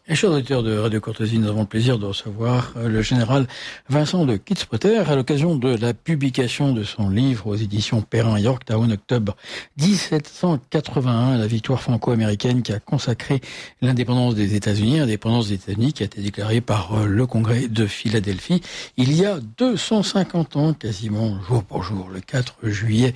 Et chers auditeurs de Radio Courtoisie, nous avons le plaisir de recevoir le général Vincent de Kitzpotter à l'occasion de la publication de son livre aux éditions Perrin Yorktown, octobre 1781, la victoire franco-américaine qui a consacré l'indépendance des États-Unis, l'indépendance des États-Unis qui a été déclarée par le Congrès de Philadelphie il y a 250 ans, quasiment jour pour jour, le 4 juillet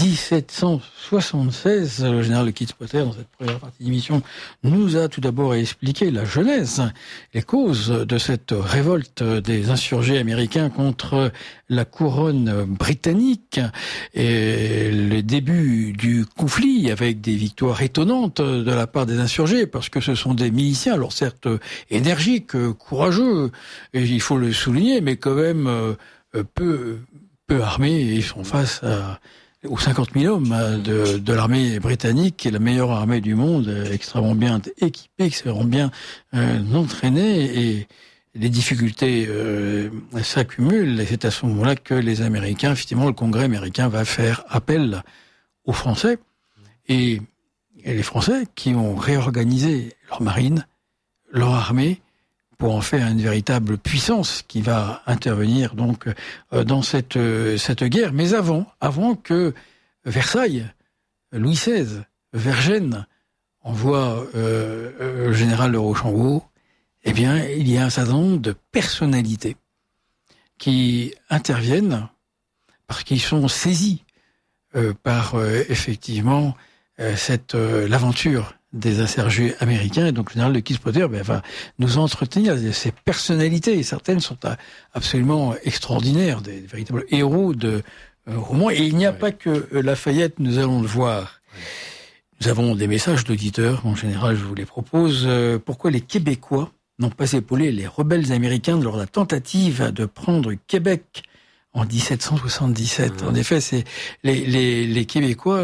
1776. Le général de Kitzpotter, dans cette première partie d'émission, nous a tout d'abord expliqué la genèse, les causes de cette révolte des insurgés américains contre la couronne britannique et le début du conflit avec des victoires étonnantes de la part des insurgés parce que ce sont des miliciens, alors certes énergiques, courageux, et il faut le souligner, mais quand même peu armés. Ils sont face aux 50 000 hommes de l'armée britannique, qui est la meilleure armée du monde, extrêmement bien équipée, extrêmement bien entraînée, et les difficultés s'accumulent, et c'est à ce moment-là que les Américains, effectivement, le Congrès américain va faire appel aux Français, et les Français qui ont réorganisé leur marine, leur armée, pour en faire une véritable puissance qui va intervenir donc dans cette guerre. Mais avant que Versailles, Louis XVI, Vergennes envoie le général de Rochambeau, eh bien, il y a un certain nombre de personnalités qui interviennent parce qu'ils sont saisis par effectivement l'aventure des insurgés américains, et donc le général de Kitzpotter va nous entretenir ces personnalités. Certaines sont absolument extraordinaires, des véritables héros de romans. Et il n'y a pas que Lafayette, nous allons le voir. Nous avons des messages d'auditeurs, en général je vous les propose. Pourquoi les Québécois n'ont pas épaulé les rebelles américains lors de la tentative de prendre Québec en 1777. En effet, c'est les Québécois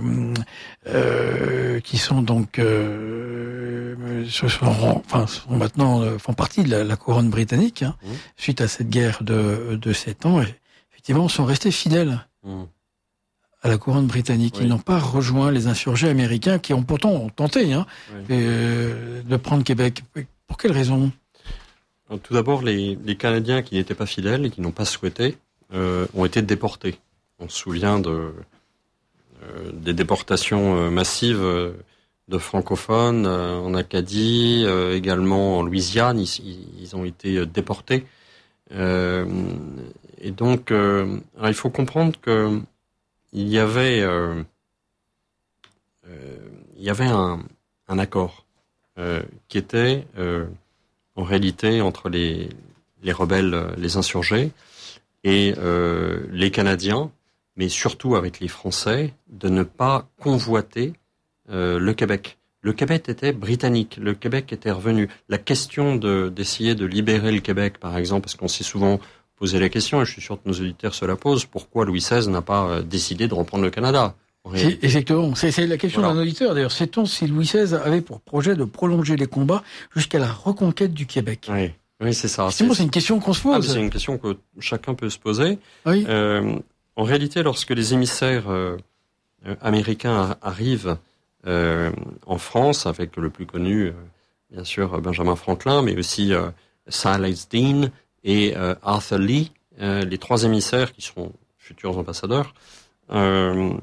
qui sont donc font partie de la couronne britannique suite à cette guerre de 7 ans. Et, effectivement, sont restés fidèles à la couronne britannique. Ils n'ont pas rejoint les insurgés américains qui ont pourtant tenté de prendre Québec. Pour quelle raison? Tout d'abord, les Canadiens qui n'étaient pas fidèles et qui n'ont pas souhaité ont été déportés. On se souvient des déportations massives de francophones en Acadie, également en Louisiane, ils ont été déportés. Et donc, alors il faut comprendre que il y avait un accord qui était en réalité entre les rebelles, les insurgés, et les Canadiens, mais surtout avec les Français, de ne pas convoiter le Québec. Le Québec était britannique, le Québec était revenu. La question d'essayer de libérer le Québec, par exemple, parce qu'on s'est souvent posé la question, et je suis sûr que nos auditeurs se la posent, pourquoi Louis XVI n'a pas décidé de reprendre le Canada? Exactement, c'est la question d'un auditeur. D'ailleurs, sait-on si Louis XVI avait pour projet de prolonger les combats jusqu'à la reconquête du Québec? Oui, c'est ça. C'est une question qu'on se pose. C'est une question que chacun peut se poser. Oui. En réalité, lorsque les émissaires américains arrivent en France, avec le plus connu, bien sûr, Benjamin Franklin, mais aussi Silas Deane et Arthur Lee, les trois émissaires qui seront futurs ambassadeurs, ont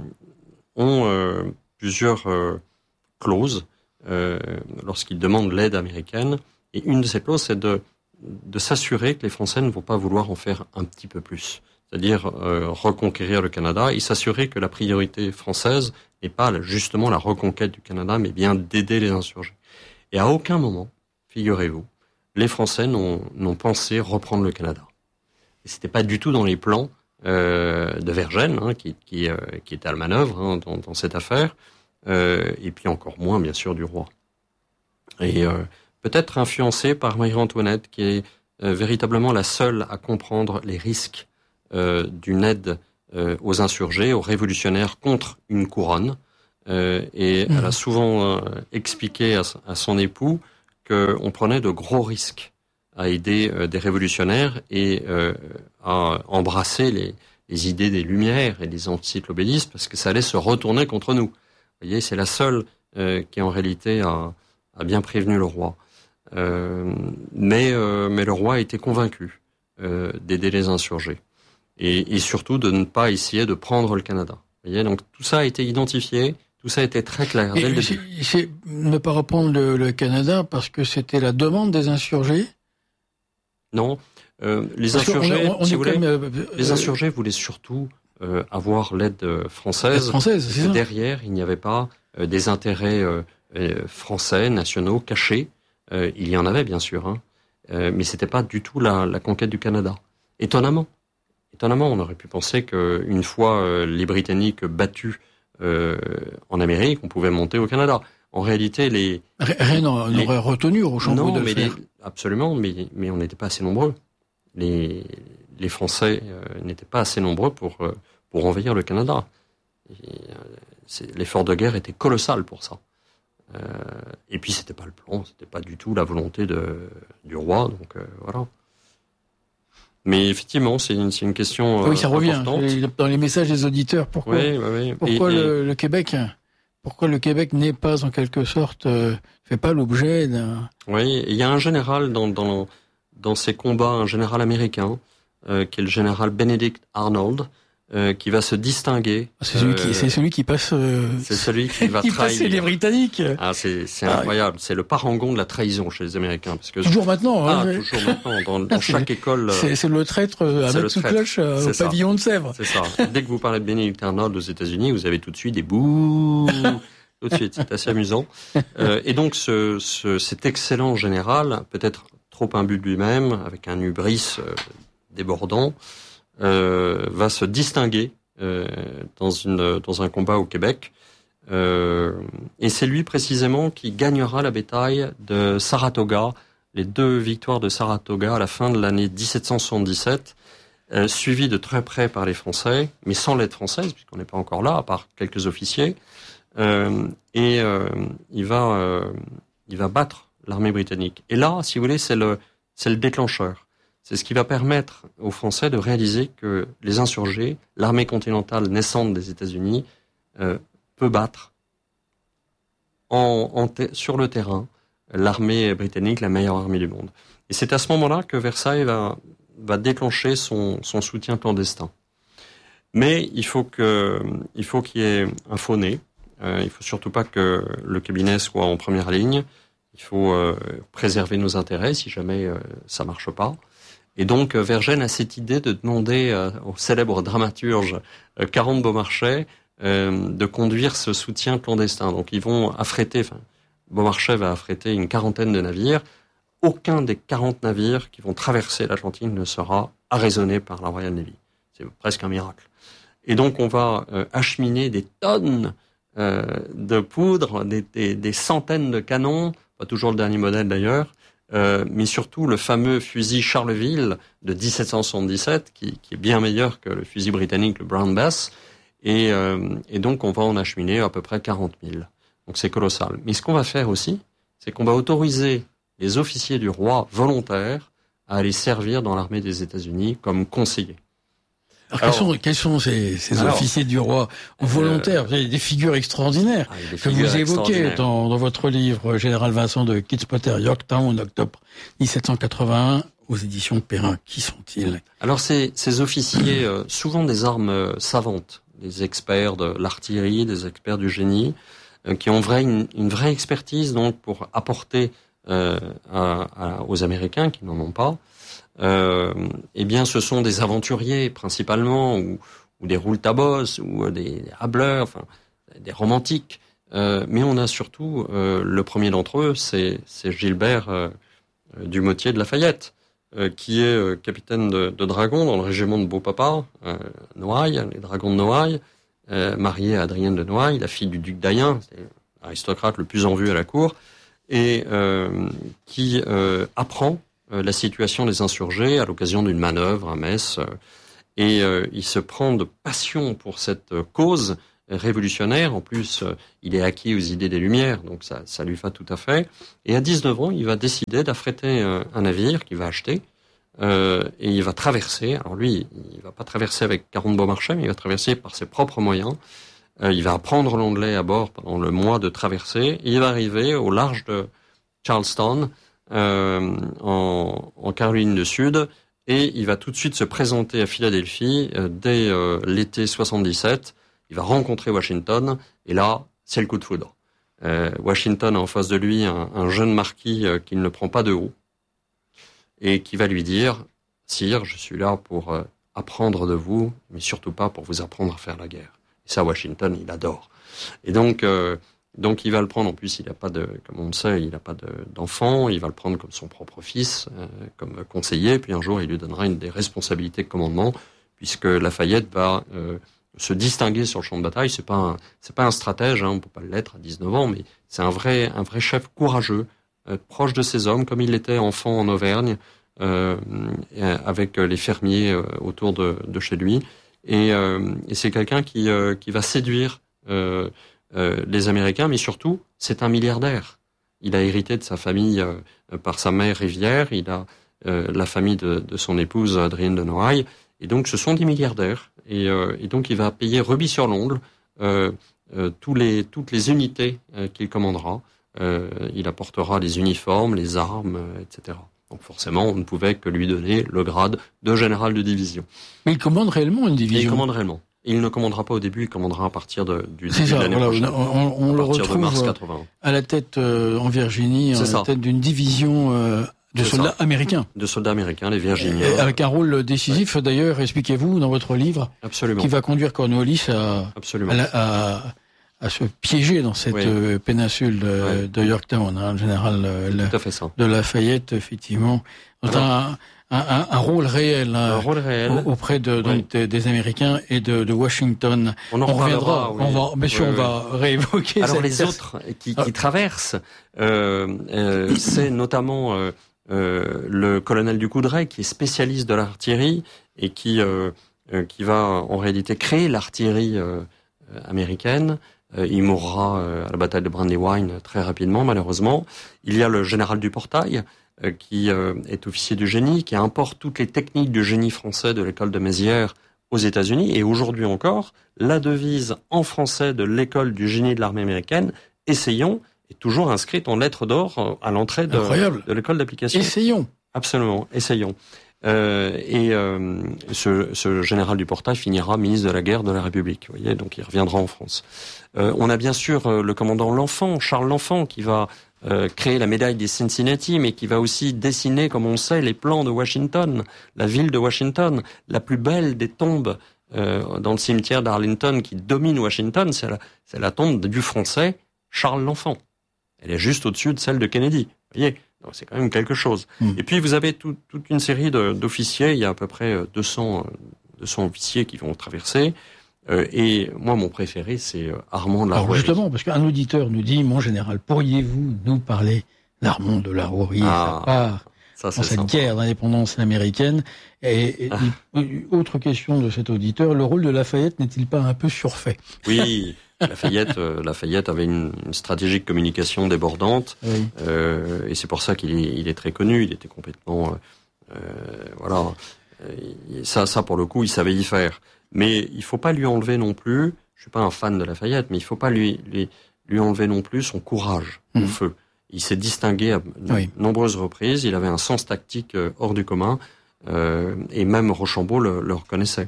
plusieurs clauses lorsqu'ils demandent l'aide américaine. Et une de ces clauses, c'est de s'assurer que les Français ne vont pas vouloir en faire un petit peu plus, c'est-à-dire reconquérir le Canada, et s'assurer que la priorité française n'est pas justement la reconquête du Canada, mais bien d'aider les insurgés. Et à aucun moment, figurez-vous, les Français n'ont pensé reprendre le Canada. Et c'était pas du tout dans les plans de Vergennes, qui était à la manœuvre dans cette affaire, et puis encore moins, bien sûr, du roi. Et peut-être influencé par Marie-Antoinette, qui est véritablement la seule à comprendre les risques d'une aide aux insurgés, aux révolutionnaires contre une couronne. Et elle a souvent expliqué à son époux qu'on prenait de gros risques à aider des révolutionnaires et à embrasser les idées des Lumières et des encyclopédistes, parce que ça allait se retourner contre nous. Vous voyez, c'est la seule qui en réalité a bien prévenu le roi. Mais le roi a été convaincu d'aider les insurgés et surtout de ne pas essayer de prendre le Canada. Vous voyez, donc tout ça a été identifié, tout ça a été très clair dès le début. C'est ne pas reprendre le Canada parce que c'était la demande des insurgés? Non, les insurgés, si vous voulez, les insurgés voulaient surtout avoir l'aide française. C'est ça. Derrière, il n'y avait pas des intérêts français, nationaux, cachés. Il y en avait, bien sûr, hein, mais c'était pas du tout la conquête du Canada. Étonnamment, on aurait pu penser qu'une fois les Britanniques battus en Amérique, on pouvait monter au Canada. En réalité, rien n'aurait retenu au champ de fer. Absolument, mais on n'était pas assez nombreux. Les Français n'étaient pas assez nombreux pour envahir le Canada. L'effort de guerre était colossal pour ça. Et puis c'était pas le plan, c'était pas du tout la volonté du roi, donc voilà. Mais effectivement, c'est une question oui, ça revient importante. Dans les messages des auditeurs. Pourquoi le Québec? Pourquoi le Québec n'est pas en quelque sorte fait pas l'objet d'un... Oui, il y a un général dans ces combats, un général américain qui est le général Benedict Arnold. Qui va se distinguer. C'est celui qui passe. C'est celui qui va trahir. Passer les Britanniques. Ah, c'est incroyable. C'est le parangon de la trahison chez les Américains, parce que toujours maintenant. Toujours maintenant. Dans chaque école. C'est le traître à mettre sous cloche au pavillon de Sèvres. C'est ça. Dès que vous parlez de Benedict Arnold aux États-Unis, vous avez tout de suite des bouh. Tout de suite. C'est assez amusant. Et donc cet excellent général, peut-être trop imbu de lui-même, avec un hubris débordant. Va se distinguer dans un combat au Québec. Et c'est lui précisément qui gagnera la bataille de Saratoga, les 2 victoires de Saratoga à la fin de l'année 1777, suivies de très près par les Français, mais sans l'aide française, puisqu'on n'est pas encore là, à part quelques officiers. Il va battre l'armée britannique. Et là, si vous voulez, c'est le déclencheur. C'est ce qui va permettre aux Français de réaliser que les insurgés, l'armée continentale naissante des États-Unis, peut battre sur le terrain l'armée britannique, la meilleure armée du monde. Et c'est à ce moment-là que Versailles va déclencher son soutien clandestin. Mais il faut qu'il y ait un faux-nez. Il faut surtout pas que le cabinet soit en première ligne. Il faut préserver nos intérêts si jamais ça marche pas. Et donc Vergennes a cette idée de demander au célèbre dramaturge Caron de Beaumarchais de conduire ce soutien clandestin. Donc ils vont Beaumarchais va affréter une 40aine de navires. Aucun des 40 navires qui vont traverser l'Atlantique ne sera arraisonné par la Royal Navy. C'est presque un miracle. Et donc on va acheminer des tonnes de poudre, des centaines de canons, pas toujours le dernier modèle d'ailleurs, mais surtout le fameux fusil Charleville de 1777, qui est bien meilleur que le fusil britannique, le Brown Bass, et donc on va en acheminer à peu près 40 000. Donc c'est colossal. Mais ce qu'on va faire aussi, c'est qu'on va autoriser les officiers du roi volontaires à aller servir dans l'armée des États-Unis comme conseillers. Alors, quels sont ces officiers du roi volontaires? Vous avez des figures extraordinaires que vous évoquez dans votre livre Général Vincent de Kidspotter, Yorktown, octobre 1781, aux éditions Perrin. Qui sont-ils? Alors, ces officiers, souvent des armes savantes, des experts de l'artillerie, des experts du génie, qui ont une vraie expertise donc pour apporter aux Américains qui n'en ont pas. Eh bien, ce sont des aventuriers principalement, ou des rouletabos, ou des hableurs, enfin des romantiques. Mais on a surtout le premier d'entre eux, c'est Gilbert Dumotier de Lafayette, qui est capitaine de dragons dans le régiment de Beaupapa, Noailles, les dragons de Noailles, marié à Adrienne de Noailles, la fille du duc d'Ayen, c'est l'aristocrate le plus en vue à la cour, et qui apprend la situation des insurgés à l'occasion d'une manœuvre à Metz, et il se prend de passion pour cette cause révolutionnaire. En plus, il est acquis aux idées des Lumières, donc ça lui va tout à fait. Et à 19 ans, il va décider d'affréter un navire qu'il va acheter, et il va traverser. Alors lui, il va pas traverser avec Caron de Beaumarchais, mais il va traverser par ses propres moyens. Il va apprendre l'anglais à bord pendant le mois de traversée, et il va arriver au large de Charleston, en Caroline du Sud, et il va tout de suite se présenter à Philadelphie dès l'été 77. Il va rencontrer Washington, et là, c'est le coup de foudre. Washington a en face de lui un jeune marquis qu'il ne prend pas de haut, et qui va lui dire « Sire, je suis là pour apprendre de vous, mais surtout pas pour vous apprendre à faire la guerre. » Et ça, Washington, il adore. Et donc il va le prendre, en plus, il n'a pas comme on le sait, il n'a pas d'enfant, il va le prendre comme son propre fils, comme conseiller, puis un jour, il lui donnera des responsabilités de commandement, puisque Lafayette va se distinguer sur le champ de bataille. C'est pas un stratège, on peut pas l'être à 19 ans, mais c'est un vrai chef courageux, proche de ses hommes, comme il l'était enfant en Auvergne, avec les fermiers autour de chez lui. Et c'est quelqu'un qui va séduire les Américains, mais surtout, c'est un milliardaire. Il a hérité de sa famille par sa mère Rivière, il a la famille de son épouse Adrienne de Noailles, et donc ce sont des milliardaires. Et donc il va payer rubis sur l'ongle toutes les unités qu'il commandera. Il apportera les uniformes, les armes, etc. Donc forcément, on ne pouvait que lui donner le grade de général de division. Mais il commande réellement une division. Et il commande réellement. Il ne commandera pas au début, il commandera à partir du début de l'année prochaine. On le retrouve mars 80. À la tête en Virginie, à la tête d'une division de soldats américains. De soldats américains, les Virginiens. Avec un rôle décisif, d'ailleurs, expliquez-vous dans votre livre, absolument, qui va conduire Cornwallis à se piéger dans cette péninsule de Yorktown, le général de Lafayette, effectivement. Un rôle réel, auprès des Américains et de Washington. On reviendra. On va réévoquer. Alors les autres qui traversent, c'est notamment le colonel Ducoudray, qui est spécialiste de l'artillerie et qui va en réalité créer l'artillerie américaine. Il mourra à la bataille de Brandywine très rapidement, malheureusement. Il y a le général Duportail, qui est officier du génie, qui importe toutes les techniques du génie français de l'école de Mézières aux États-Unis. Et aujourd'hui encore, la devise en français de l'école du génie de l'armée américaine, essayons, est toujours inscrite en lettres d'or à l'entrée de l'école d'application. Essayons. Absolument, essayons. Ce général Duportail finira ministre de la guerre de la République, vous voyez, donc il reviendra en France. On a bien sûr le commandant L'Enfant, Charles L'Enfant, qui va créer la médaille des Cincinnati, mais qui va aussi dessiner, comme on sait, les plans de Washington, la ville de Washington, la plus belle des tombes dans le cimetière d'Arlington qui domine Washington, c'est la tombe du Français Charles L'Enfant. Elle est juste au-dessus de celle de Kennedy, vous voyez. Donc c'est quand même quelque chose. Et puis vous avez toute une série d'officiers, il y a à peu près 200 officiers qui vont traverser. Et moi, mon préféré, c'est Armand de la Rouerie. Justement, parce qu'un auditeur nous dit, mon général, pourriez-vous nous parler d'Armand de la Rouerie dans cette guerre d'indépendance américaine? Et autre question de cet auditeur, le rôle de Lafayette n'est-il pas un peu surfait? Oui. Lafayette avait une stratégie de communication débordante, et c'est pour ça qu'il est très connu. Il était complètement, ça pour le coup, il savait y faire. Mais il faut pas lui enlever non plus. Je suis pas un fan de Lafayette, mais il faut pas lui enlever non plus son courage au feu. Il s'est distingué à nombreuses reprises. Il avait un sens tactique hors du commun, et même Rochambeau le reconnaissait.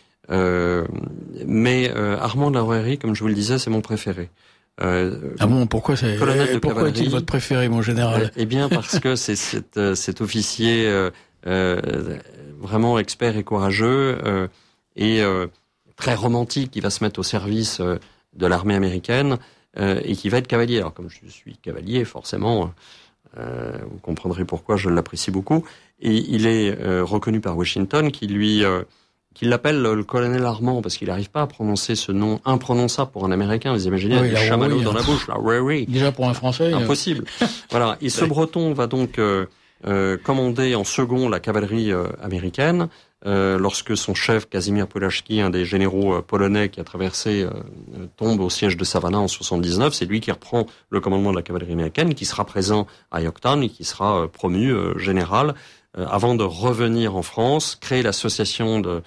Mais Armand de la Rouerie, comme je vous le disais, c'est mon préféré. Pourquoi est-il votre préféré, mon général? Eh bien, parce que c'est cet officier vraiment expert et courageux, et très romantique, qui va se mettre au service de l'armée américaine, et qui va être cavalier. Alors, comme je suis cavalier, forcément, vous comprendrez pourquoi je l'apprécie beaucoup. Et il est reconnu par Washington, qui l'appelle le colonel Armand, parce qu'il n'arrive pas à prononcer ce nom imprononçable pour un Américain. Vous imaginez, des chamallows dans la bouche, la Rouerie. Déjà pour un Français. Impossible. Voilà. Et ce Breton va donc commander en second la cavalerie américaine, lorsque son chef, Casimir Pulaski, un des généraux polonais qui a traversé, tombe au siège de Savannah en 79. C'est lui qui reprend le commandement de la cavalerie américaine, qui sera présent à Yorktown et qui sera promu général, avant de revenir en France, créer l'association de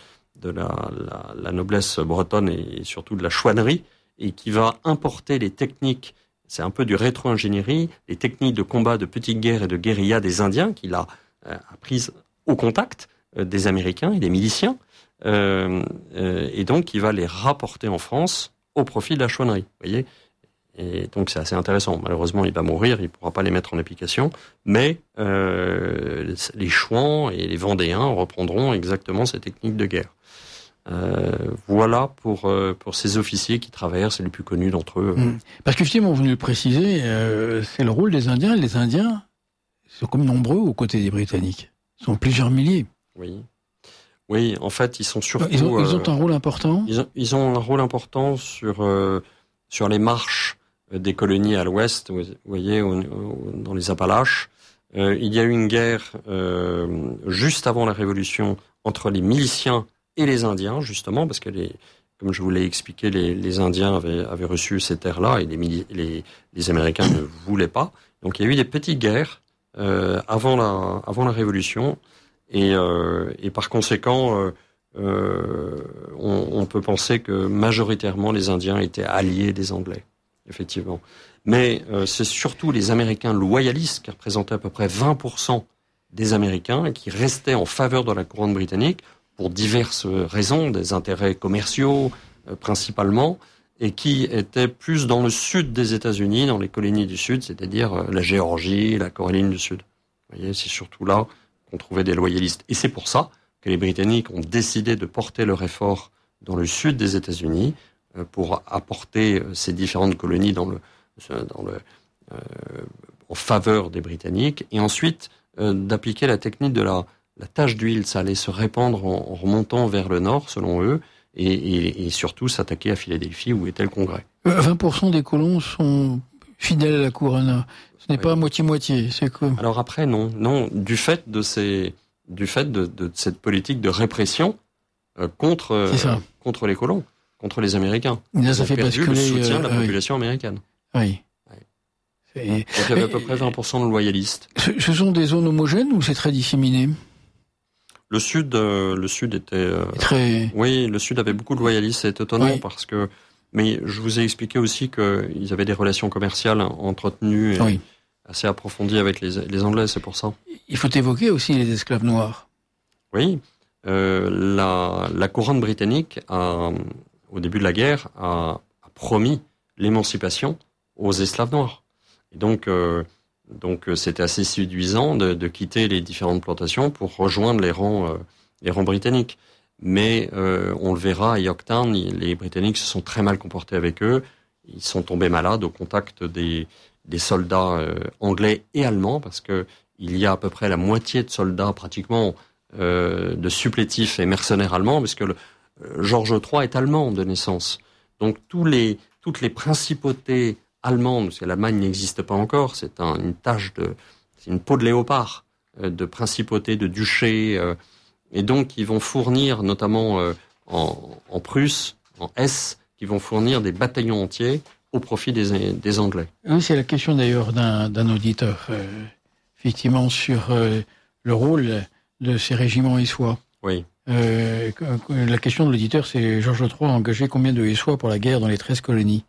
la noblesse bretonne et surtout de la chouannerie, et qui va importer les techniques c'est un peu du rétro-ingénierie, les techniques de combat de petite guerre et de guérilla des Indiens qu'il a apprises au contact des Américains et des miliciens, et donc il va les rapporter en France au profit de la chouannerie, vous voyez. Et donc c'est assez intéressant. Malheureusement, il va mourir, il ne pourra pas les mettre en application, mais les Chouans et les Vendéens reprendront exactement ces techniques de guerre. Voilà pour ces officiers qui traversent, les plus connus d'entre eux. Parce que justement, vous venez de le préciser, c'est le rôle des Indiens. Les Indiens sont comme nombreux aux côtés des Britanniques. Ils sont plusieurs milliers. Oui, en fait, ils sont surtout... Ils ont un rôle important. Ils ont un rôle important sur les marches des colonies à l'ouest, vous voyez, dans les Appalaches. Il y a eu une guerre juste avant la Révolution entre les miliciens et les Indiens, justement, parce que comme je vous l'ai expliqué, les Indiens avaient reçu ces terres-là et les Américains ne voulaient pas. Donc il y a eu des petites guerres avant la Révolution et par conséquent, on peut penser que majoritairement les Indiens étaient alliés des Anglais, effectivement. Mais c'est surtout les Américains loyalistes qui représentaient à peu près 20% des Américains et qui restaient en faveur de la couronne britannique pour diverses raisons, des intérêts commerciaux principalement, et qui étaient plus dans le sud des États-Unis, dans les colonies du sud, c'est-à-dire la Géorgie, la Caroline du Sud. Vous voyez, c'est surtout là qu'on trouvait des loyalistes. Et c'est pour ça que les Britanniques ont décidé de porter leur effort dans le sud des États-Unis pour apporter ces différentes colonies en faveur des Britanniques, et ensuite d'appliquer la technique de la tache d'huile. Ça allait se répandre en remontant vers le nord, selon eux, et surtout s'attaquer à Philadelphie, où était le Congrès. 20% des colons sont fidèles à la couronne. Ce n'est pas moitié-moitié. C'est quoi? Alors après, non, du fait de cette politique de répression contre les colons, contre les Américains. Ils ont perdu le soutien de la population américaine. Oui. Donc il y avait à peu près 20% de loyalistes. Ce sont des zones homogènes ou c'est très disséminé? Le sud était très... Oui, le sud avait beaucoup de loyalistes. C'est étonnant parce que, mais je vous ai expliqué aussi qu'ils avaient des relations commerciales entretenues et assez approfondies avec les Anglais. C'est pour ça. Il faut évoquer aussi les esclaves noirs. Oui, la couronne britannique au début de la guerre a promis l'émancipation aux esclaves noirs. Et donc c'était assez séduisant de quitter les différentes plantations pour rejoindre les rangs britanniques. Mais on le verra à Yorktown, les Britanniques se sont très mal comportés avec eux. Ils sont tombés malades au contact des soldats anglais et allemands, parce que il y a à peu près la moitié de soldats pratiquement de supplétifs et mercenaires allemands, parce que George III est allemand de naissance. Donc toutes les principautés allemandes, parce que l'Allemagne n'existe pas encore, c'est une peau de léopard de principautés, de duchés, et donc ils vont fournir, notamment en Prusse, en Hesse, qui vont fournir des bataillons entiers au profit des Anglais. Oui, c'est la question d'ailleurs d'un auditeur, effectivement, sur le rôle de ces régiments hessois. Oui. La question de l'auditeur, c'est George III a engagé combien de Hessois pour la guerre dans les 13 colonies?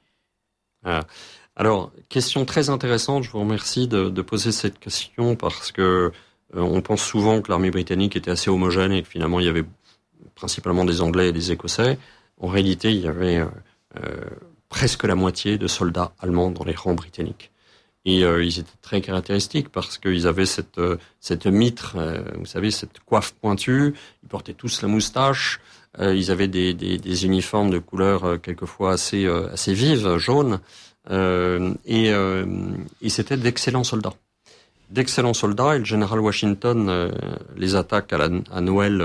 Alors, question très intéressante. Je vous remercie de poser cette question parce que on pense souvent que l'armée britannique était assez homogène et que finalement il y avait principalement des Anglais et des Écossais. En réalité, il y avait presque la moitié de soldats allemands dans les rangs britanniques. Et ils étaient très caractéristiques parce qu'ils avaient cette mitre, vous savez, cette coiffe pointue. Ils portaient tous la moustache. Ils avaient des uniformes de couleur quelquefois assez vive, jaune. Et c'était d'excellents soldats. D'excellents soldats, et le général Washington les attaque à Noël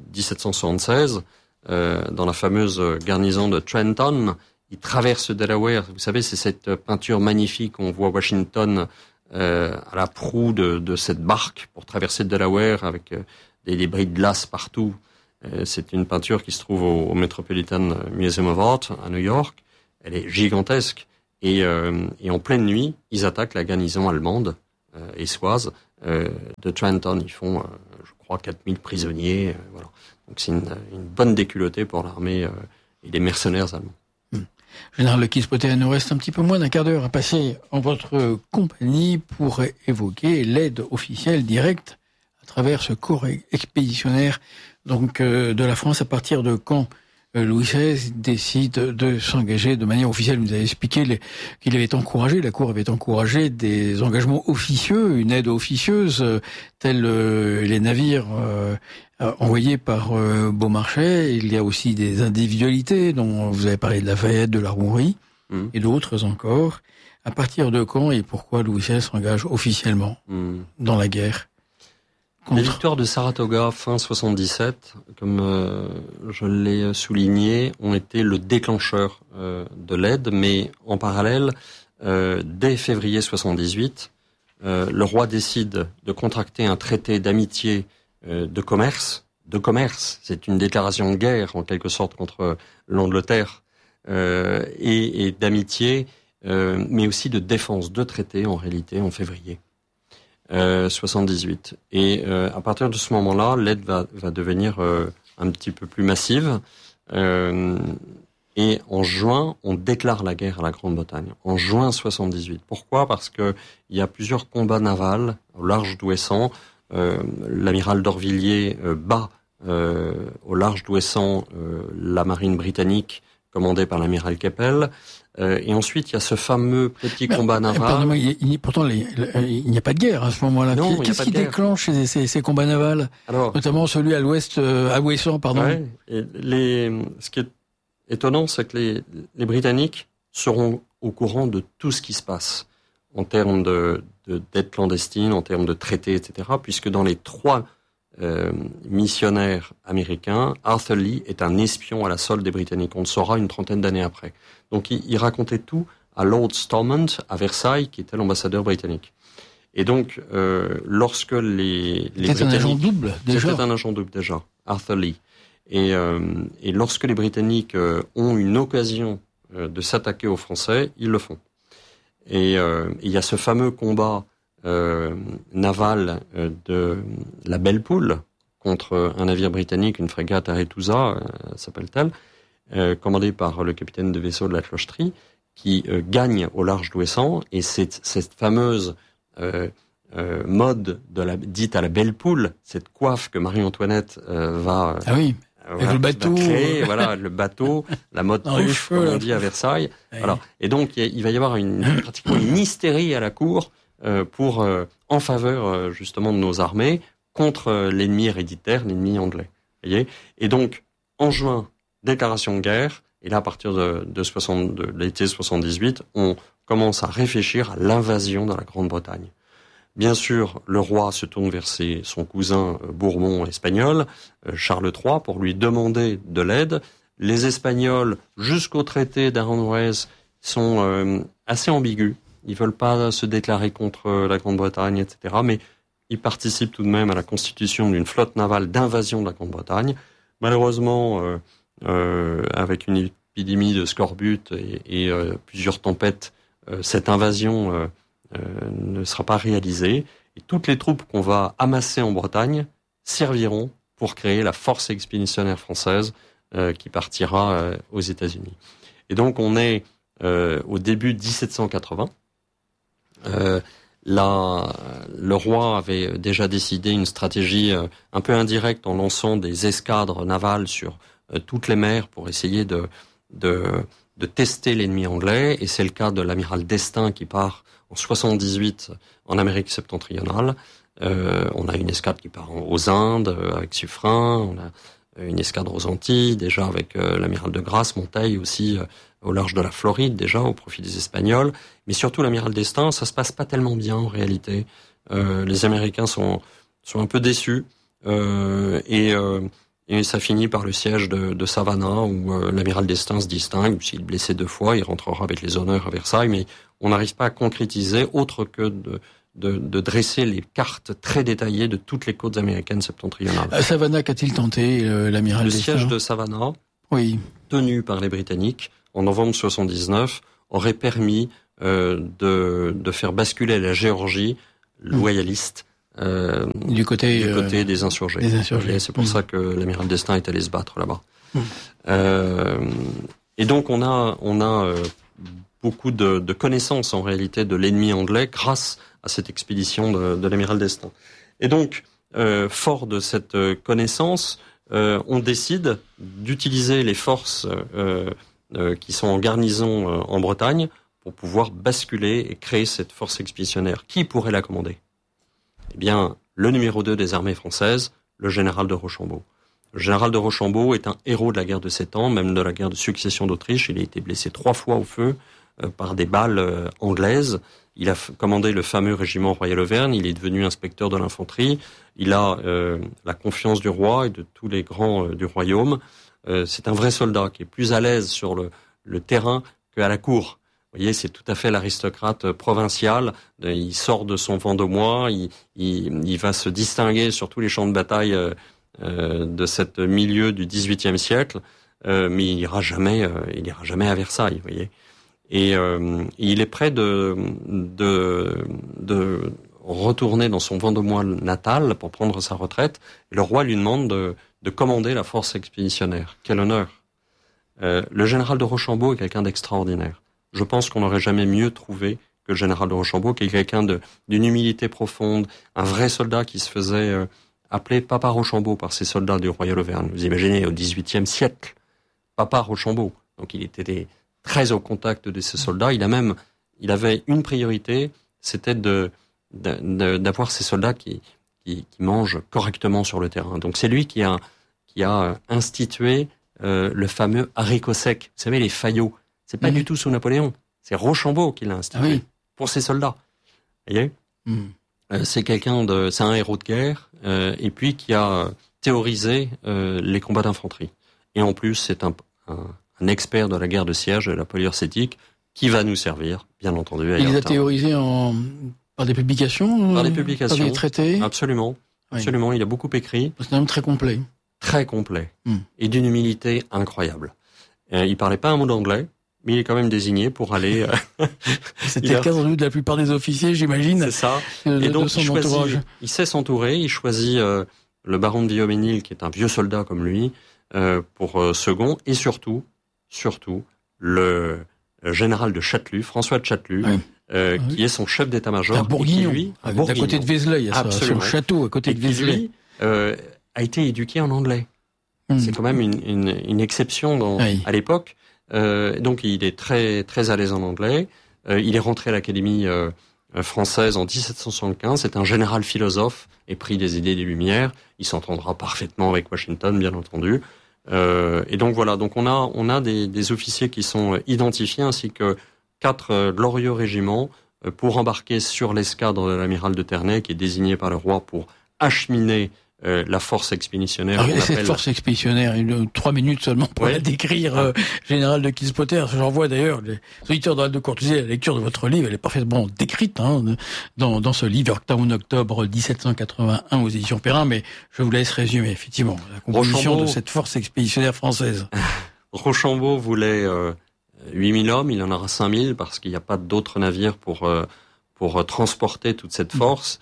1776 dans la fameuse garnison de Trenton. Il traverse le Delaware. Vous savez, c'est cette peinture magnifique. On voit Washington à la proue de cette barque pour traverser le Delaware avec des débris de glace partout. C'est une peinture qui se trouve au Metropolitan Museum of Art à New York. Elle est gigantesque. Et en pleine nuit, ils attaquent la garnison allemande essoise de Trenton. Ils font, je crois, 4000 prisonniers. Voilà. Donc c'est une bonne déculottée pour l'armée et les mercenaires allemands. Général Lequispoter, il nous reste un petit peu moins d'un quart d'heure à passer en votre compagnie pour évoquer l'aide officielle directe à travers ce corps expéditionnaire donc de la France. À partir de quand Louis XVI décide de s'engager de manière officielle? Vous avez expliqué qu'il avait encouragé, la Cour avait encouragé des engagements officieux, une aide officieuse, tels les navires envoyés par Beaumarchais. Il y a aussi des individualités dont vous avez parlé de Lafayette, de la Rouerie et d'autres encore. À partir de quand et pourquoi Louis XVI s'engage officiellement dans la guerre? Les victoires de Saratoga fin 77, comme je l'ai souligné, ont été le déclencheur de l'aide, mais en parallèle, dès février 78, le roi décide de contracter un traité d'amitié de commerce. C'est une déclaration de guerre en quelque sorte contre l'Angleterre et d'amitié, mais aussi de défense, de traité en réalité en février 78. Et à partir de ce moment-là, l'aide va devenir un petit peu plus massive. Et en juin, on déclare la guerre à la Grande-Bretagne. En juin 78. Pourquoi? Parce que il y a plusieurs combats navals au large d'Ouessant. L'amiral d'Orvilliers bat au large d'Ouessant la marine britannique commandée par l'amiral Keppel. Et ensuite, il y a ce fameux petit combat naval. Pourtant, il n'y a pas de guerre à ce moment-là. Non, qu'est-ce qui déclenche ces combats navals? Alors, notamment celui à l'ouest, à Ouessant, pardon. Ouais, et ce qui est étonnant, c'est que les Britanniques seront au courant de tout ce qui se passe en termes d'aide clandestine, en termes de traités, etc. Puisque dans les 3 missionnaires américains, Arthur Lee est un espion à la solde des Britanniques. On le saura une trentaine d'années après. Donc il racontait tout à Lord Stormont à Versailles, qui était l'ambassadeur britannique. Et donc lorsque les Britanniques... C'était un agent double déjà. C'était un agent double déjà, Arthur Lee. Et lorsque les Britanniques ont une occasion de s'attaquer aux Français, ils le font. Et il y a ce fameux combat naval de la Belle Poule contre un navire britannique, une frégate Arethusa, s'appelle-t-elle, commandée par le capitaine de vaisseau de la clocheterie, qui gagne au large d'Ouessant, et cette fameuse mode dite à la Belle Poule, cette coiffe que Marie-Antoinette va... Ah oui. Voilà, le bateau, créer, voilà, le bateau, la mode pouffe, comme on dit à Versailles. Oui. Voilà. Et donc, il va y avoir pratiquement une hystérie à la cour pour en faveur justement de nos armées contre l'ennemi héréditaire, l'ennemi anglais. Voyez. Et donc, en juin, déclaration de guerre. Et là, à partir de l'été 78, on commence à réfléchir à l'invasion de la Grande-Bretagne. Bien sûr, le roi se tourne vers son cousin Bourbon espagnol, Charles III, pour lui demander de l'aide. Les Espagnols, jusqu'au traité d'Aranjuez, sont assez ambigus. Ils veulent pas se déclarer contre la Grande-Bretagne, etc. Mais ils participent tout de même à la constitution d'une flotte navale d'invasion de la Grande-Bretagne. Malheureusement, avec une épidémie de scorbut et plusieurs tempêtes, cette invasion ne sera pas réalisée, et toutes les troupes qu'on va amasser en Bretagne serviront pour créer la force expéditionnaire française qui partira aux États-Unis. Et donc on est au début 1780. Le roi avait déjà décidé une stratégie un peu indirecte en lançant des escadres navales sur toutes les mers pour essayer de tester l'ennemi anglais, et c'est le cas de l'amiral d'Estaing qui part en 78 en Amérique septentrionale. On a une escadre qui part aux Indes avec Suffren, on a une escadre aux Antilles déjà avec l'amiral de Grasse, Monteil aussi au large de la Floride déjà au profit des Espagnols, mais surtout l'amiral d'Estaing, ça se passe pas tellement bien en réalité. Les Américains sont un peu déçus et ça finit par le siège de Savannah où l'amiral d'Estaing se distingue. S'il est blessé 2 fois, il rentrera avec les honneurs à Versailles, mais on n'arrive pas à concrétiser autre que de dresser les cartes très détaillées de toutes les côtes américaines septentrionales. À Savannah, qu'a-t-il tenté l'amiral d'Estaing? Le siège de Savannah, oui, tenu par les Britanniques en novembre 79, aurait permis de faire basculer la Géorgie loyaliste du côté des insurgés. Des insurgés. Et c'est pour ça que l'amiral d'Estaing est allé se battre là-bas. Et donc on a beaucoup de connaissances en réalité de l'ennemi anglais grâce à cette expédition de l'amiral d'Estaing. Et donc, fort de cette connaissance, on décide d'utiliser les forces qui sont en garnison en Bretagne pour pouvoir basculer et créer cette force expéditionnaire. Qui pourrait la commander ? Eh bien, le numéro 2 des armées françaises, le général de Rochambeau. Le général de Rochambeau est un héros de la guerre de 7 ans, même de la guerre de succession d'Autriche. Il a été blessé 3 fois au feu par des balles anglaises. Il a commandé le fameux régiment Royal Auvergne. Il est devenu inspecteur de l'infanterie. Il a la confiance du roi et de tous les grands du royaume. C'est un vrai soldat qui est plus à l'aise sur le terrain qu'à la cour. Vous voyez, c'est tout à fait l'aristocrate provincial. Il sort de son Vendômois. Il va se distinguer sur tous les champs de bataille de cette milieu du XVIIIe siècle, mais il ira jamais à Versailles, vous voyez. Et il est prêt de retourner dans son Vendômois natal pour prendre sa retraite. Et le roi lui demande de commander la force expéditionnaire. Quel honneur. Le général de Rochambeau est quelqu'un d'extraordinaire. Je pense qu'on n'aurait jamais mieux trouvé que le général de Rochambeau, qui est quelqu'un d'une humilité profonde, un vrai soldat qui se faisait appelé Papa Rochambeau par ses soldats du Royal Auvergne. Vous imaginez, au XVIIIe siècle, Papa Rochambeau. Donc il était très au contact de ses soldats. Il avait une priorité, c'était d'avoir ces soldats qui mangent correctement sur le terrain. Donc c'est lui qui a institué le fameux haricot sec. Vous savez, les faillots. C'est pas du tout sous Napoléon. C'est Rochambeau qui l'a institué pour ses soldats. Vous voyez ? C'est c'est un héros de guerre, et puis qui a théorisé les combats d'infanterie. Et en plus, c'est un expert de la guerre de siège, de la polyurcétique, qui va nous servir, bien entendu. Il les a théorisé par des publications, par des traités. Absolument, absolument. Il a beaucoup écrit. C'est un homme très complet. Très complet et d'une humilité incroyable. Il parlait pas un mot d'anglais. Mais il est quand même désigné pour aller... C'était le cas sans doute de la plupart des officiers, j'imagine. C'est ça. Et donc, il sait s'entourer. Il choisit le baron de Vioménil, qui est un vieux soldat comme lui, pour second. Et surtout, le général de Châtelus, François de Châtelus, qui est son chef d'état-major. À Bourguignon, à côté de Vézelay, sur le château, à côté de Vézelay. A été éduqué en anglais. C'est quand même une exception à l'époque. Donc il est très très à l'aise en anglais. Il est rentré à l'Académie française en 1775. C'est un général philosophe épris des idées des Lumières. Il s'entendra parfaitement avec Washington, bien entendu. Et donc voilà. Donc on a des officiers qui sont identifiés, ainsi que 4 glorieux régiments pour embarquer sur l'escadre de l'amiral de Ternay, qui est désigné par le roi pour acheminer la force expéditionnaire. Cette force expéditionnaire, 3 minutes seulement pour la décrire, général de Kiespotter. J'en vois d'ailleurs les auditeurs de Courtesy, la lecture de votre livre, elle est parfaitement décrite dans ce livre, Yorktown, octobre 1781 aux éditions Perrin, mais je vous laisse résumer effectivement la composition de cette force expéditionnaire française. Rochambeau voulait 8000 hommes, il en aura 5000 parce qu'il n'y a pas d'autres navires pour transporter toute cette force.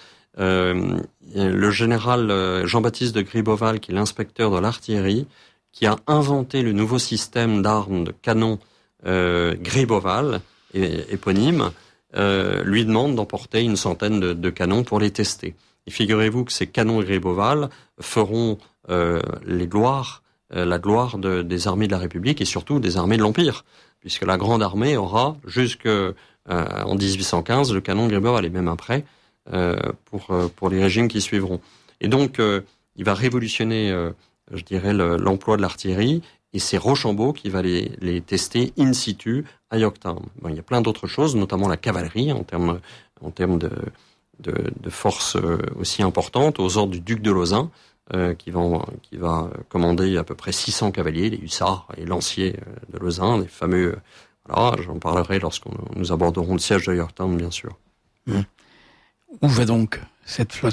Le général Jean-Baptiste de Gribeauval, qui est l'inspecteur de l'artillerie, qui a inventé le nouveau système d'armes de canon Gribeauval, éponyme, lui demande d'emporter une centaine de canons pour les tester. Et figurez-vous que ces canons Gribeauval feront la gloire des armées de la République et surtout des armées de l'Empire, puisque la Grande Armée aura en 1815 le canon Gribeauval, et même après, pour les régimes qui suivront. Et donc, il va révolutionner, je dirais, l'emploi de l'artillerie, et c'est Rochambeau qui va les tester in situ à Yorktown. Bon, il y a plein d'autres choses, notamment la cavalerie, en termes de force aussi importante, aux ordres du duc de Lauzun, qui va commander à peu près 600 cavaliers, les hussards et lanciers de Lauzun, les fameux... Voilà, j'en parlerai lorsqu'on nous aborderons le siège de Yorktown, bien sûr. Où va donc cette flotte ?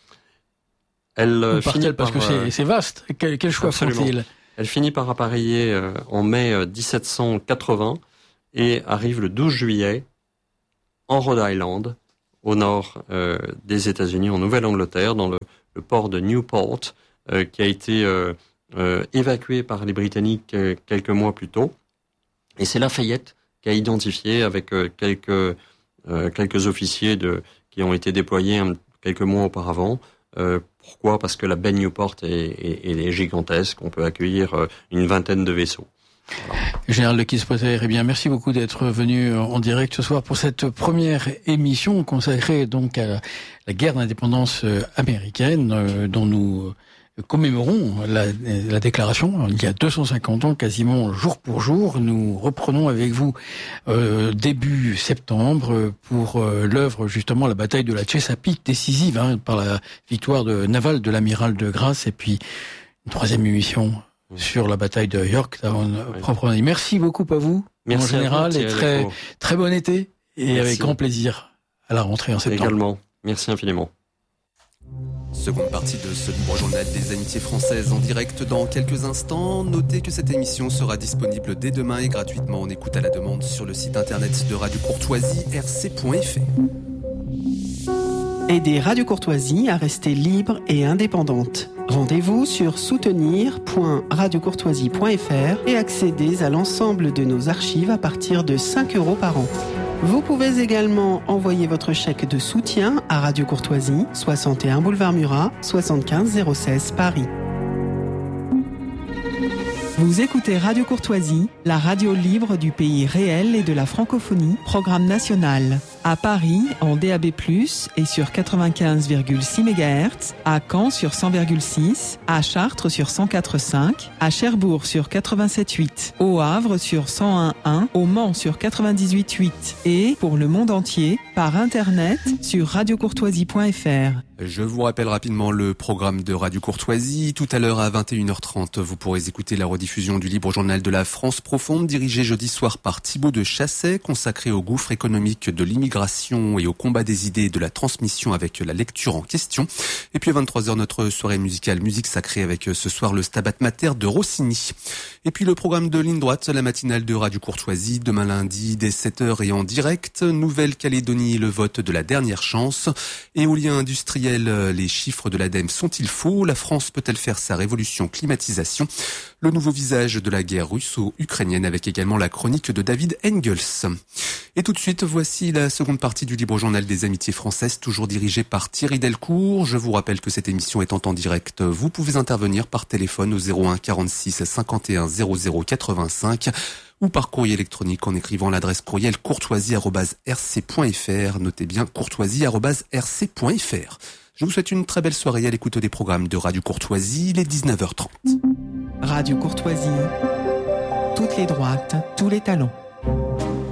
Elle finit parce que c'est vaste. Quel choix font-ils ? Elle finit par appareiller en mai 1780 et arrive le 12 juillet en Rhode Island, au nord des États-Unis, en Nouvelle-Angleterre, dans le port de Newport, qui a été évacué par les Britanniques quelques mois plus tôt. Et c'est Lafayette qui a identifié avec quelques officiers qui ont été déployés quelques mois auparavant. Pourquoi ? Parce que la baie Newport est gigantesque. On peut accueillir une vingtaine de vaisseaux. Voilà. Général de Kiespotter, merci beaucoup d'être venu en direct ce soir pour cette première émission consacrée donc à la guerre d'indépendance américaine dont nous commémorons la déclaration il y a 250 ans, quasiment jour pour jour. Nous reprenons avec vous début septembre pour l'œuvre justement la bataille de la Chesapeake, décisive par la victoire navale de l'amiral de Grasse, et puis une troisième émission sur la bataille de Yorktown proprement dit. Merci beaucoup à vous, mon général, et très bon été, et merci. Avec grand plaisir à la rentrée en septembre. Également, merci infiniment. Seconde partie de ce libre journal des amitiés françaises en direct dans quelques instants. Notez que cette émission sera disponible dès demain et gratuitement en écoute à la demande sur le site internet de Radio Courtoisie, rc.fr. Aidez Radio Courtoisie à rester libre et indépendante. Rendez-vous sur soutenir.radiocourtoisie.fr et accédez à l'ensemble de nos archives à partir de 5 € par an. Vous pouvez également envoyer votre chèque de soutien à Radio Courtoisie, 61 boulevard Murat, 75 016 Paris. Vous écoutez Radio Courtoisie, la radio libre du pays réel et de la francophonie, programme national. À Paris, en DAB+, et sur 95,6 MHz, à Caen sur 100,6, à Chartres sur 104,5, à Cherbourg sur 87,8, au Havre sur 101,1, au Mans sur 98,8 et, pour le monde entier, par Internet sur radiocourtoisie.fr. Je vous rappelle rapidement le programme de Radio Courtoisie. Tout à l'heure à 21h30, vous pourrez écouter la rediffusion du libre journal de la France profonde, dirigé jeudi soir par Thibaut de Chassey, consacré au gouffre économique de l'immigration et au combat des idées et de la transmission avec la lecture en question. Et puis à 23h, notre soirée musicale Musique Sacrée avec ce soir le Stabat Mater de Rossini. Et puis le programme de Ligne Droite, la matinale de Radio Courtoisie, demain lundi dès 7h et en direct. Nouvelle-Calédonie, le vote de la dernière chance. Éolien industriel, les chiffres de l'ADEME sont-ils faux? La France peut-elle faire sa révolution climatisation? Le nouveau visage de la guerre russo-ukrainienne avec également la chronique de David Engels. Et tout de suite, voici la seconde partie du libre journal des amitiés françaises, toujours dirigée par Thierry Delcourt. Je vous rappelle que cette émission étant en direct, vous pouvez intervenir par téléphone au 01 46 51 00 85 ou par courrier électronique en écrivant l'adresse courriel courtoisie@rc.fr. Notez bien courtoisie@rc.fr. Je vous souhaite une très belle soirée à l'écoute des programmes de Radio Courtoisie, il est 19h30. Radio Courtoisie, toutes les droites, tous les talents.